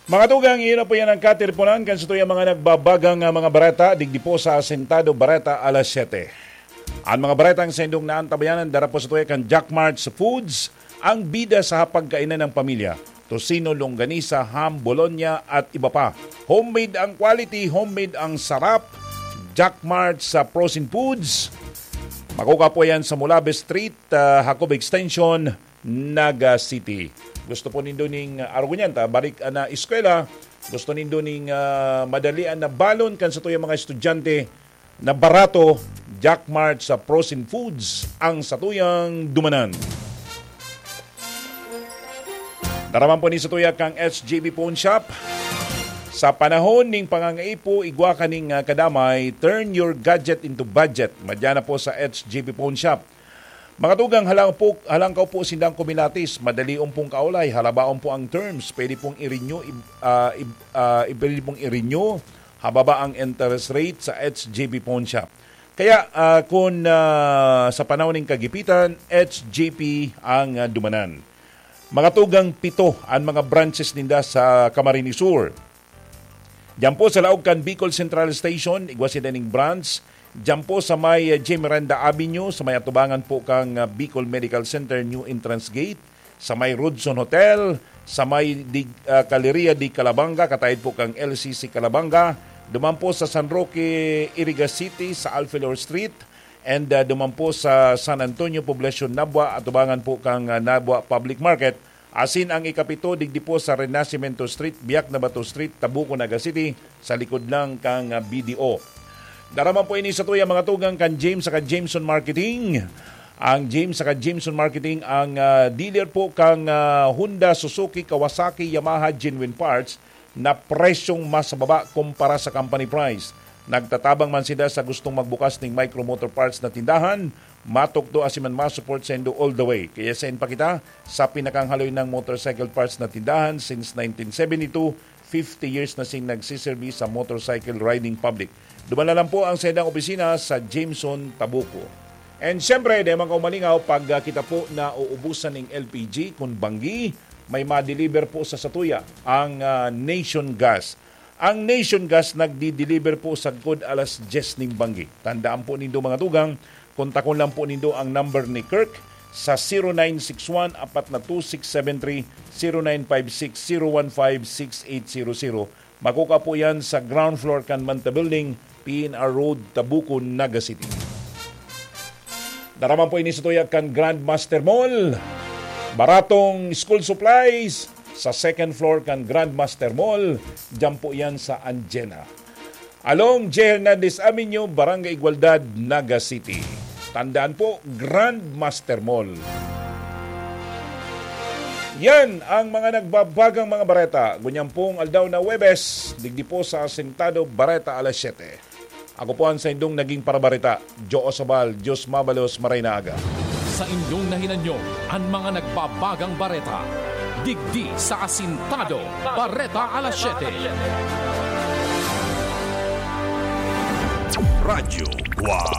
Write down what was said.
Mga tugang, iyon na po yan ang katirpunan kan sa tuyang mga nagbabagang mga bareta, digdi po sa Asentado Bareta alas 7. Ang mga baretang sa indong naantabayanan, dara po sa tuyang kan Jack Mart sa Foods, ang bida sa hapagkainan ng pamilya. Tosino, longganisa, ham, bologna at iba pa. Homemade ang quality, homemade ang sarap. Jack Mart sa Frozen Foods. Makuka po yan sa Mulabe Street, Jacob Extension, Naga City. Gusto po nindo ning argunyanta, balik na eskwela, gusto nindo ning madalian na balon kan sa tuyang mga estudyante na barato, Jack Mart sa Frozen Foods ang satuyang dumanan. Daraman po ni sa tuyang kang SJB Phone Shop. Sa panahon ning pangangaipo, igwa kaning kadamay, turn your gadget into budget. Madya na po sa SJB Phone Shop. Mga tugang, halang ka po sindang kumilatis, madali pong kaulay, halabaon po ang terms, pwede pong i-renew, hababa ang interest rate sa HJB Pawn Shop. Kaya kung sa panahon ng kagipitan, HJP ang dumanan. Mga tugang, 7 ang mga branches ninda sa Camarines Sur. Diyan po sa Laogan Bicol Central Station, igwa sila ning branch. Diyan po sa may J. Miranda Avenue, sa may atubangan po kang Bicol Medical Center New Entrance Gate, sa may Rodson Hotel, sa may Galeria di Calabanga, katahid po kang LCC Calabanga, duman po sa San Roque, Iriga City, sa Alfilor Street, and duman po sa San Antonio, Poblacion, Nabwa, atubangan po kang Nabwa Public Market, asin ang ikapito, digdi po sa Renacimiento Street, Biak na Bato Street, Tabuco, Naga City, sa likod lang kang BDO. Daraman po ini sa tuya mga tugang kan James saka Jameson Marketing. Ang James saka Jameson Marketing ang dealer po kang Honda, Suzuki, Kawasaki, Yamaha genuine parts na presyong mas baba kumpara sa company price. Nagtatabang man sila sa gustong magbukas ng micro motor parts na tindahan. Matukdo asiman ma-support sa indo all the way. Kaya sa pa kita sa pinakang-haloy ng motorcycle parts na tindahan since 1972, 50 years na sing nagsiservice sa motorcycle riding public. Duman na lang po ang sedang opisina sa Jameson, Tabuco. And siyempre, di mga umalingaw, pag kita po na uubusan ng LPG, kung banggi, may ma-deliver po sa Satuya ang Nation Gas. Ang Nation Gas nagdi-deliver po sa good alas 10 ng banggi. Tandaan po nindo mga tugang, kontakon lang po nindo ang number ni Kirk sa 0961-42673, 0956-015-6800. Makuka po yan sa ground floor kan Manta Building, PNR Road, Tabuco, Naga City. Daraman po ini sa tuyag kan Grandmaster Mall. Baratong school supplies sa second floor kan Grandmaster Mall. Diyan po yan sa Anjena. Along J. Hernandez Avenue, Barangay Igualdad, Naga City. Tandaan po, Grandmaster Mall. Yan ang mga nagbabagang mga bareta. Ganyan pong aldaw na Webes, digdi po sa Asentado Bareta alas 7. Ako po ang sa indong naging parabareta, Joe Osabal, Diyos Mabalos, Maray na Aga. Sa indong nahinanyo, ang mga nagbabagang bareta, digdi sa Asentado Bareta alas 7. Radyo Guam.